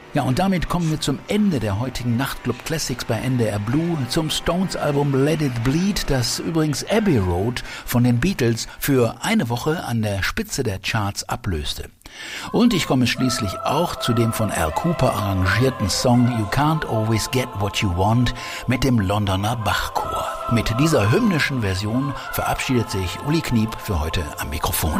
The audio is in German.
Ja, und damit kommen wir zum Ende der heutigen Nachtclub Classics bei NDR Blue, zum Stones-Album Let It Bleed, das übrigens Abbey Road von den Beatles für eine Woche an der Spitze der Charts ablöste. Und ich komme schließlich auch zu dem von Al Cooper arrangierten Song You Can't Always Get What You Want mit dem Londoner Bachchor. Mit dieser hymnischen Version verabschiedet sich Uli Kniep für heute am Mikrofon.